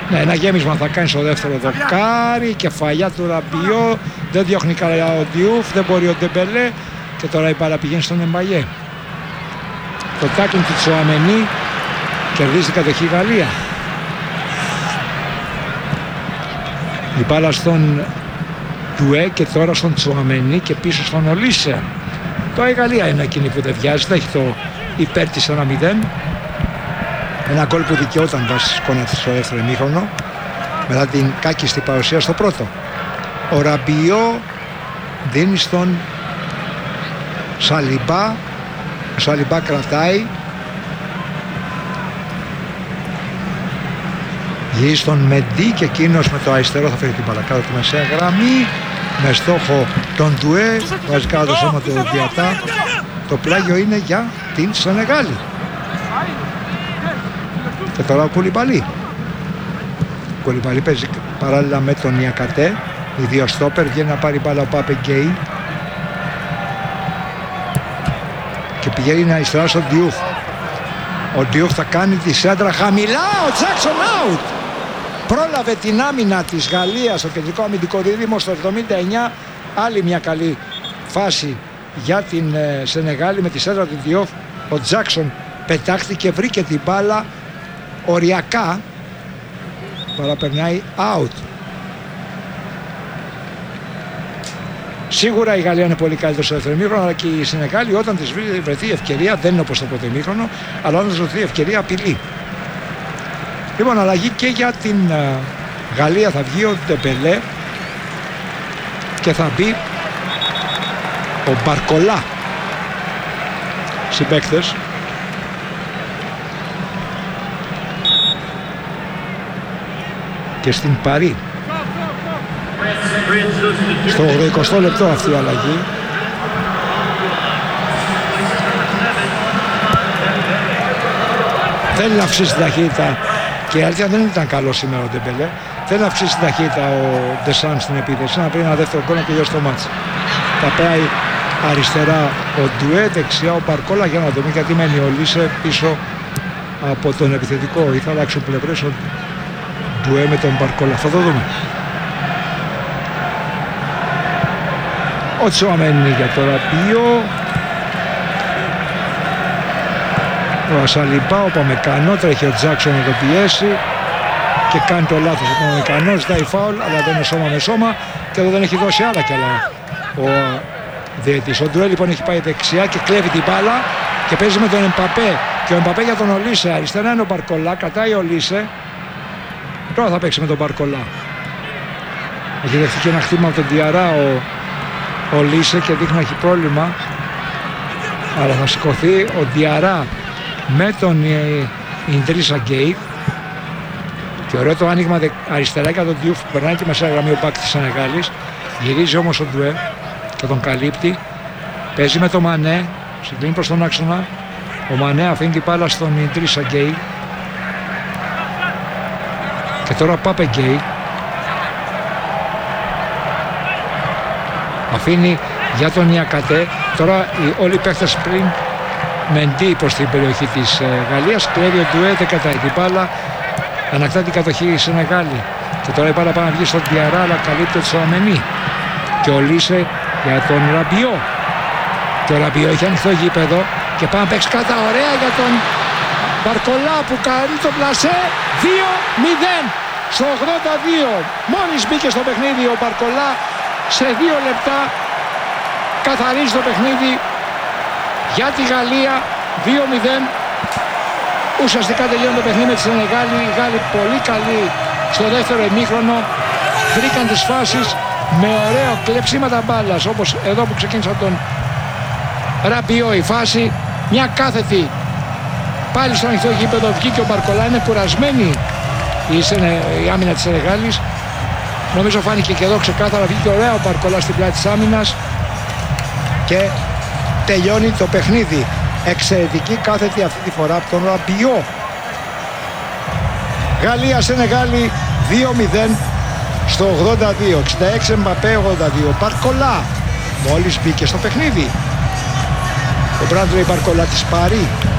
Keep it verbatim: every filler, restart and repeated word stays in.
Ναι, ένα γέμισμα θα κάνει στο δεύτερο δοκάρι. Κεφαλιά του Ραμπιό. Δεν διώχνει καλά ο Ντιούφ. Δεν μπορεί ο Ντεμπελέ. Και τώρα η μπάλα πηγαίνει στον Εμπαγέ. Το τάκλινγκ του Τσουαμενί. Κερδίζει την κατοχή η Γαλλία. Η μπάλα στον Ντουέ και τώρα στον Τσουαμενί και πίσω στον Ολίσε. Τώρα η Γαλλία είναι εκείνη που δεν βιάζεται. Έχει το υπέρ της ένα μηδέν. Ένα γκολ που δικαιόταν βάσει σκόνα της στο δεύτερο ημίχρονο. Μετά την κάκιστη παρουσία στο πρώτο. Ο Ραμπιό δίνει στον Σαλιμπά. Ο Σαλιμπά κρατάει. Γυρίζει στον Μεντί και εκείνος με το αριστερό θα φέρει την μπάλα κάτω από τη μεσαία γραμμή. Με στόχο τον Ντουέ. Βάζει κάτω το σώμα του Διατά. Το πλάγιο είναι για την Σενεγάλη. Και τώρα ο Κουλιμπαλί. Ο Κουλιμπαλί παίζει παράλληλα με τον Νιακατέ. Οι δύο στόπερ. Βγαίνει να πάρει μπάλα ο Πάπε Γκέι. Και πηγαίνει αριστερά στον Ντιούφ. Ο Ντιούφ θα κάνει τη σέντρα χαμηλά. Ο Τζάκσον out. Πρόλαβε την άμυνα της Γαλλίας στο κεντρικό αμυντικό δίδυμο στο εβδομήντα εννιά. Άλλη μια καλή φάση για την ε, Σενεγάλη με τη σέντρα του Ντιούφ. Ο Τζάκσον πετάχτηκε, βρήκε την μπάλα οριακά. Παραπερνάει out. Σίγουρα η Γαλλία είναι πολύ καλύτερη στο δεύτερο ημίχρονο, αλλά και η Σενεγάλη όταν της βρεθεί ευκαιρία, δεν είναι όπως το πρώτο ημίχρονο, αλλά όταν της βρεθεί ευκαιρία απειλεί. Λοιπόν, αλλαγή και για την uh, Γαλλία. Θα βγει ο Ντεμπελέ και θα μπει ο Μπαρκολά. Συμπαίκτες. Και στην Παρί. Στο ογδοηκοστό λεπτό αυτή η αλλαγή. Θέλει να αυξήσει την ταχύτητα και η αλήθεια δεν ήταν καλό σήμερα ο Ντεμπελέ. Θέλει να αυξήσει την ταχύτητα ο Ντεσάν στην επίθεση, να πει ένα δεύτερο γκολ να τελειώσει το μάτς. Θα πάει αριστερά ο Ντουέ, δεξιά ο Μπαρκόλα, για να δούμε γιατί μένει ο Λίσε πίσω από τον επιθετικό. Ή θα αλλάξουν πλευρές ο Ντουέ με τον Μπαρκόλα. Θα το δούμε. Ο Τσουαμένι για το Ραμπιό. Ο Σαλιμπά, ο Παμεκανό, τρέχει ο Τζάκσον να το πιέσει και κάνει το λάθος ο Παμεκανό, ζητάει φάουλ, αλλά δεν είναι σώμα με σώμα και εδώ δεν έχει δώσει άλλα κι άλλα ο διαιτητής. Ο Ντουέ λοιπόν έχει πάει δεξιά και κλέβει την μπάλα και παίζει με τον Εμπαπέ και ο Εμπαπέ για τον Ολίσε. Αριστερά είναι ο Μπαρκολά, κρατάει ο Ολίσε. Τώρα θα παίξει με τον Μπαρκολά. Έχει δεχτεί και ένα χτύπημα από τον Διαρά ο ο Λίσε και δείχνει να έχει πρόβλημα, αλλά θα σηκωθεί ο Διαρά με τον Ιντρίσα Γκέι και ωραίο το άνοιγμα αριστερά για τον Ντιούφ που περνάει τη μεσαία γραμμή ο μπακ της Σενεγάλης. Γυρίζει όμως ο Ντουέ και τον καλύπτει, παίζει με τον Μανέ, συγκλίνει προς τον άξονα. Ο Μανέ αφήνει την μπάλα στον Ιντρίσα Γκέι και τώρα Πάπε Γκέι αφήνει για τον Νιακατέ. Τώρα οι, όλοι οι παίχτες πριν Μεντί προς την περιοχή της ε, Γαλλίας. Κλέβει ο Ντουέ, δεν κατάει την μπάλα. Ανακτά την κατοχή η Σενεγάλη. Και τώρα η μπάλα πάει να βγει στον Διαρά, αλλά καλύπτει ο Τσουαμενί. Και ο Λίσε για τον Ραμπιό. Και ο Ραμπιό έχει ανοιχτό γήπεδο και πάει να παίξει κατά ωραία για τον Μπαρκολά που κάνει το πλασέ. δύο μηδέν στο ογδόντα δύο. Μόλις μπήκε στο παιχνίδι ο Μπαρκολά, σε δύο λεπτά καθαρίζει το παιχνίδι για τη Γαλλία. Δύο μηδέν. Ουσιαστικά τελειώνει το παιχνίδι με τη Σενεγάλη. Οι Γάλλοι πολύ καλοί στο δεύτερο ημίχρονο. Βρήκαν τις φάσεις με ωραίο κλεψίματα μπάλας, όπως εδώ που ξεκίνησα τον Ραμπιό η φάση. Μια κάθετη πάλι στο ανοιχτό γήπεδο. Βγήκε ο Μπαρκολά. Είναι κουρασμένη η, Σενε... η άμυνα της Σενεγάλης. Νομίζω φάνηκε και εδώ ξεκάθαρα. Βγήκε ωραία ο Μπαρκολά στην πλάτη της άμυνας και τελειώνει το παιχνίδι. Εξαιρετική κάθετη αυτή τη φορά από τον Ραμπιό. Γαλλία Σενεγάλη δύο μηδέν στο ογδόντα δύο. εξήντα έξι Εμπαπέ, ογδόντα δύο Μπαρκολά. Μόλις μπήκε στο παιχνίδι ο Μπράντλεϊ Μπαρκολά της Παρί.